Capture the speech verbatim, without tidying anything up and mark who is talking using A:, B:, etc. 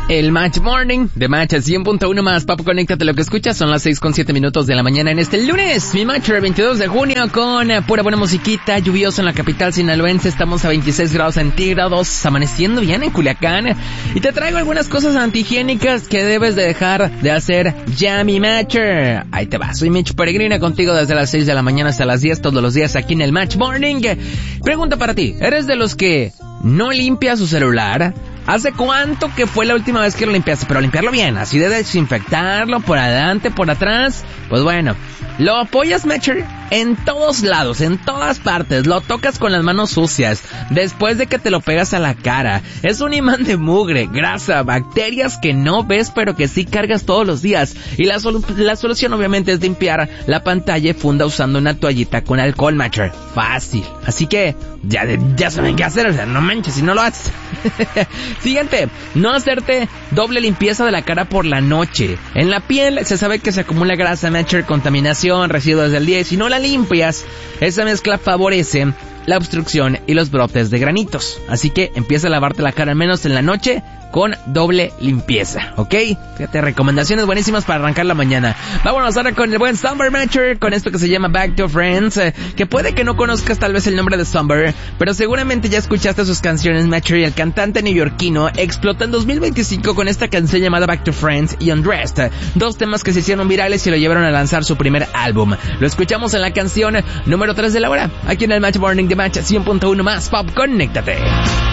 A: El Match Morning de Match cien punto uno más. Papo, conéctate, lo que escuchas son las seis con siete minutos de la mañana en este lunes. Mi Match, veintidós de junio, con uh, pura buena musiquita, lluvioso en la capital sinaloense. Estamos a veintiséis grados centígrados, amaneciendo bien en Culiacán. Y te traigo algunas cosas antihigiénicas que debes de dejar de hacer ya, mi Matcher. Ahí te va, soy Mitch Peregrina, contigo desde las seis de la mañana hasta las diez, todos los días aquí en el Match Morning. Pregunta para ti, ¿eres de los que no limpia su celular? ¿Hace cuánto que fue la última vez que lo limpiaste? Pero limpiarlo bien, así de desinfectarlo por adelante, por atrás. Pues bueno, lo apoyas, Matcher, en todos lados, en todas partes. Lo tocas con las manos sucias, después de que te lo pegas a la cara. Es un imán de mugre, grasa, bacterias que no ves pero que sí cargas todos los días. Y la, solu- la solución obviamente es limpiar la pantalla y funda usando una toallita con alcohol, Matcher. Fácil. Así que ya, ya saben qué hacer, o sea, no manches si no lo haces. Siguiente, no hacerte doble limpieza de la cara por la noche. En la piel se sabe que se acumula grasa, Matcher, contaminación, residuos del día, y si no la limpias, esa mezcla favorece la obstrucción y los brotes de granitos. Así que empieza a lavarte la cara al menos en la noche con doble limpieza, ¿ok? Fíjate, recomendaciones buenísimas para arrancar la mañana. Vámonos ahora con el buen Summer, Matcher, con esto que se llama Back to Friends, eh, que puede que no conozcas tal vez el nombre de Summer, pero seguramente ya escuchaste sus canciones, Matcher, y el cantante neoyorquino explotó en dos mil veinticinco con esta canción llamada Back to Friends y Undressed, dos temas que se hicieron virales y lo llevaron a lanzar su primer álbum. Lo escuchamos en la canción número tres de la hora, aquí en el Match Morning de Match cien punto uno más Pop, conéctate.